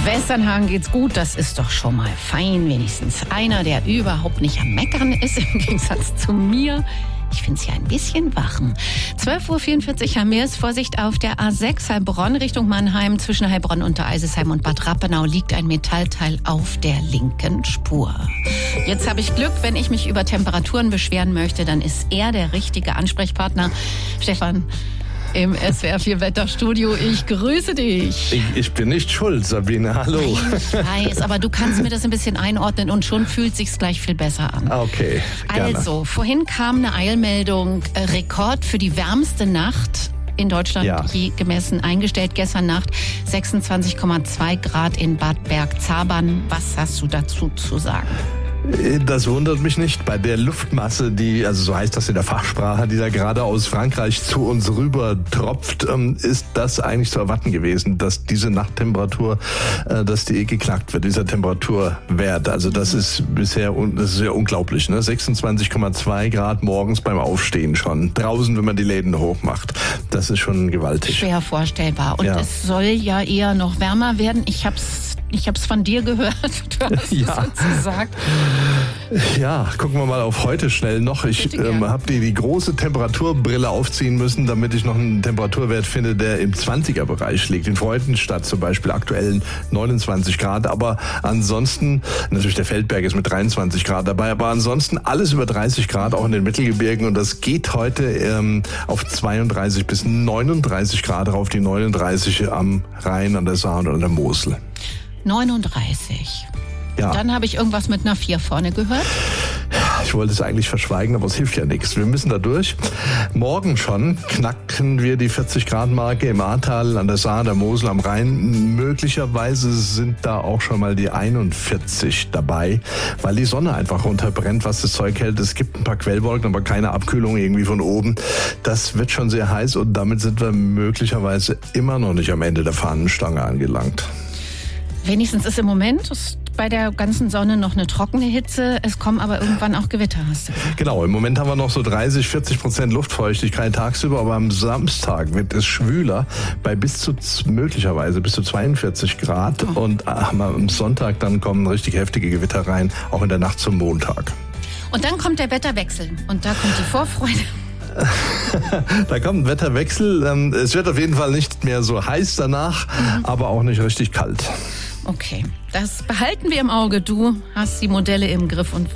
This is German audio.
Westernhagen geht's gut, das ist doch schon mal fein. Wenigstens einer, der überhaupt nicht am Meckern ist, im Gegensatz zu mir. Ich finde es ja ein bisschen warm. 12.44 Uhr, Herr Meers, Vorsicht auf der A6 Heilbronn Richtung Mannheim. Zwischen Heilbronn, Untereisesheim und Bad Rappenau liegt ein Metallteil auf der linken Spur. Jetzt habe ich Glück, wenn ich mich über Temperaturen beschweren möchte, dann ist er der richtige Ansprechpartner. Stefan, im SWR 4 Wetterstudio. Ich grüße dich. Ich bin nicht schuld, Sabine. Hallo. Ich weiß, aber du kannst mir das ein bisschen einordnen und schon fühlt sich's gleich viel besser an. Okay, gerne. Also, vorhin kam eine Eilmeldung, Rekord für die wärmste Nacht in Deutschland je gemessen eingestellt. Gestern Nacht 26,2 Grad in Bad Bergzabern. Was hast du dazu zu sagen? Das wundert mich nicht. Bei der Luftmasse, die, also so heißt das in der Fachsprache, die da gerade aus Frankreich zu uns rüber tropft, ist das eigentlich zu erwarten gewesen, dass diese Nachttemperatur, dass die geknackt wird, dieser Temperaturwert. Also das ist bisher, das ist ja unglaublich, ne? 26,2 Grad morgens beim Aufstehen schon. Draußen, wenn man die Läden hochmacht. Das ist schon gewaltig. Schwer vorstellbar. Und es soll ja eher noch wärmer werden. Ich hab's von dir gehört. Du hast es uns gesagt. Ja, gucken wir mal auf heute schnell noch. Ich habe die große Temperaturbrille aufziehen müssen, damit ich noch einen Temperaturwert finde, der im 20er-Bereich liegt. In Freudenstadt zum Beispiel aktuell 29 Grad. Aber ansonsten, natürlich der Feldberg ist mit 23 Grad dabei, aber ansonsten alles über 30 Grad, auch in den Mittelgebirgen. Und das geht heute auf 32 bis 39 Grad rauf, die 39 am Rhein, an der Saar und an der Mosel. 39. Ja. Dann habe ich irgendwas mit einer 4 vorne gehört. Ich wollte es eigentlich verschweigen, aber es hilft ja nichts. Wir müssen da durch. Morgen schon knacken wir die 40-Grad-Marke im Ahrtal, an der Saar, der Mosel, am Rhein. Möglicherweise sind da auch schon mal die 41 dabei, weil die Sonne einfach runterbrennt, was das Zeug hält. Es gibt ein paar Quellwolken, aber keine Abkühlung irgendwie von oben. Das wird schon sehr heiß und damit sind wir möglicherweise immer noch nicht am Ende der Fahnenstange angelangt. Wenigstens ist im Moment bei der ganzen Sonne noch eine trockene Hitze. Es kommen aber irgendwann auch Gewitter, hast du gesagt. Genau, im Moment haben wir noch so 30-40% Luftfeuchtigkeit tagsüber, aber am Samstag wird es schwüler bei möglicherweise bis zu 42 Grad. Und am Sonntag dann kommen richtig heftige Gewitter rein, auch in der Nacht zum Montag. Und dann kommt der Wetterwechsel und da kommt die Vorfreude. Da kommt ein Wetterwechsel. Es wird auf jeden Fall nicht mehr so heiß danach, aber auch nicht richtig kalt. Okay, das behalten wir im Auge. Du hast die Modelle im Griff und